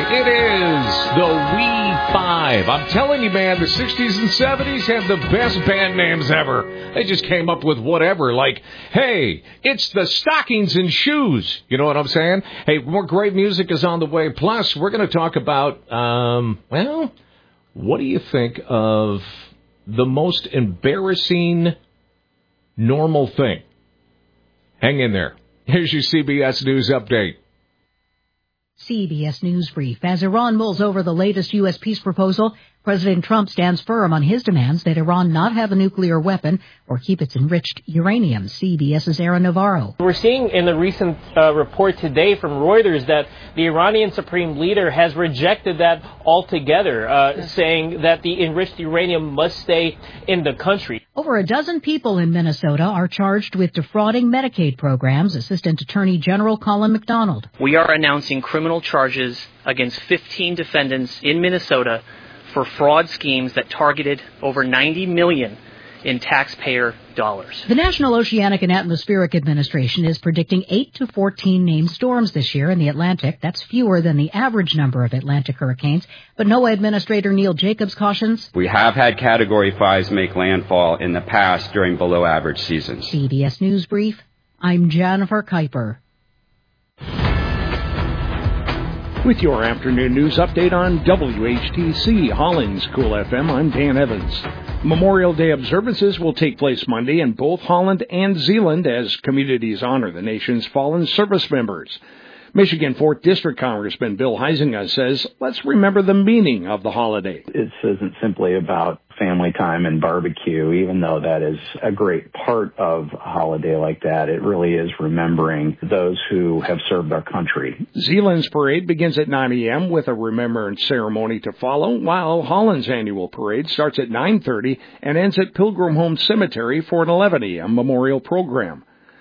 It is the We 5. I'm telling you, man, the 60s and 70s had the best band names ever. They just came up with whatever, like, hey, it's the Stockings and Shoes. You know what I'm saying? Hey, more great music is on the way. Plus, we're going to talk about, what do you think of the most embarrassing normal thing? Hang in there. Here's your CBS News update. CBS News Brief. As Iran mulls over the latest U.S. peace proposal, President Trump stands firm on his demands that Iran not have a nuclear weapon or keep its enriched uranium. CBS's Aaron Navarro. We're seeing in the recent report today from Reuters that the Iranian supreme leader has rejected that altogether, saying that the enriched uranium must stay in the country. Over a dozen people in Minnesota are charged with defrauding Medicaid programs. Assistant Attorney General Colin McDonald. We are announcing criminal charges against 15 defendants in Minnesota for fraud schemes that targeted over $90 million in taxpayer dollars. The National Oceanic and Atmospheric Administration is predicting 8 to 14 named storms this year in the Atlantic. That's fewer than the average number of Atlantic hurricanes. But NOAA Administrator Neil Jacobs cautions. We have had Category 5s make landfall in the past during below-average seasons. CBS News Brief. I'm Jennifer Kuiper. With your afternoon news update on WHTC Holland's Cool FM, I'm Dan Evans. Memorial Day observances will take place Monday in both Holland and Zeeland as communities honor the nation's fallen service members. Michigan 4th District Congressman Bill Huizenga says, let's remember the meaning of the holiday. It isn't simply about family time and barbecue, even though that is a great part of a holiday like that. It really is remembering those who have served our country. Zeeland's parade begins at 9 a.m. with a remembrance ceremony to follow, while Holland's annual parade starts at 9:30 and ends at Pilgrim Home Cemetery for an 11 a.m. memorial program.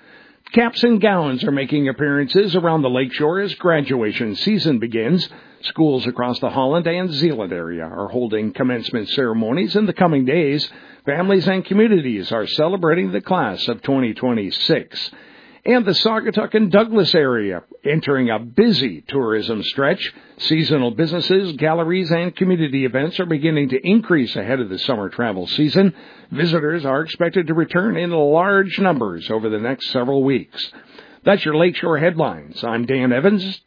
Caps and gowns are making appearances around the lakeshore as graduation season begins. Schools across the Holland and Zeeland area are holding commencement ceremonies in the coming days. Families and communities are celebrating the class of 2026. And the Saugatuck and Douglas area entering a busy tourism stretch. Seasonal businesses, galleries, and community events are beginning to increase ahead of the summer travel season. Visitors are expected to return in large numbers over the next several weeks. That's your Lakeshore headlines. I'm Dan Evans,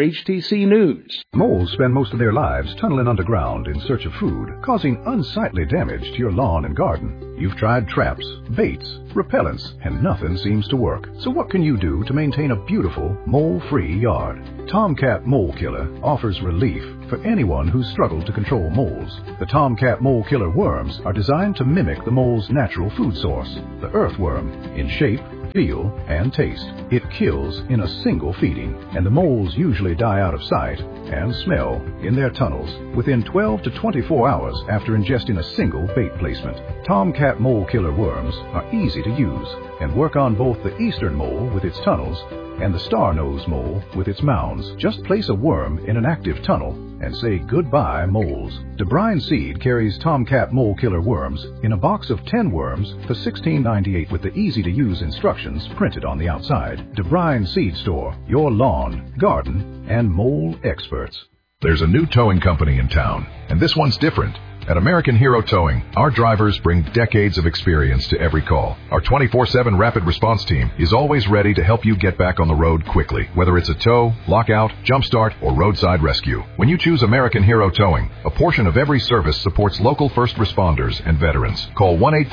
WHTC News. Moles spend most of their lives tunneling underground in search of food, causing unsightly damage to your lawn and garden. You've tried traps, baits, repellents, and nothing seems to work. So what can you do to maintain a beautiful, mole-free yard? Tomcat Mole Killer offers relief for anyone who's struggled to control moles. The Tomcat Mole Killer worms are designed to mimic the mole's natural food source, the earthworm, in shape, feel, and taste. It kills in a single feeding, and the moles usually die out of sight and smell in their tunnels within 12 to 24 hours after ingesting a single bait placement. Tomcat Mole Killer worms are easy to use and work on both the eastern mole with its tunnels and the star-nosed mole with its mounds. Just place a worm in an active tunnel and say goodbye moles. DeBrine Seed carries Tomcat Mole Killer worms in a box of 10 worms for $16.98 with the easy-to-use instructions printed on the outside. DeBrine Seed Store, your lawn, garden, and mole experts. There's a new towing company in town, and this one's different. At American Hero Towing, our drivers bring decades of experience to every call. Our 24/7 rapid response team is always ready to help you get back on the road quickly, whether it's a tow, lockout, jumpstart, or roadside rescue. When you choose American Hero Towing, a portion of every service supports local first responders and veterans. Call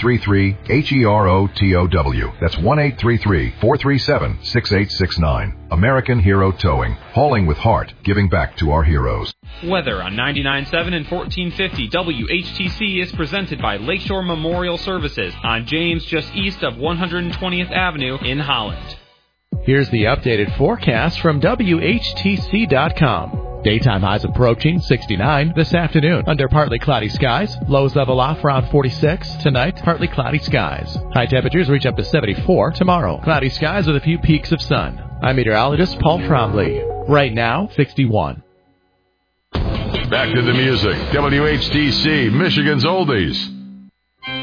1-833-HERO-TOW. That's 1-833-437-6869. American Hero Towing, hauling with heart, giving back to our heroes. Weather on 99.7 and 1450 WHTC is presented by Lakeshore Memorial Services on James, just east of 120th Avenue in Holland. Here's the updated forecast from WHTC.com. Daytime highs approaching 69 this afternoon under partly cloudy skies. Lows level off around 46. Tonight, partly cloudy skies. High temperatures reach up to 74 tomorrow. Cloudy skies with a few peaks of sun. I'm meteorologist Paul Trombley. Right now, 61. Back to the music. WHTC, Michigan's Oldies.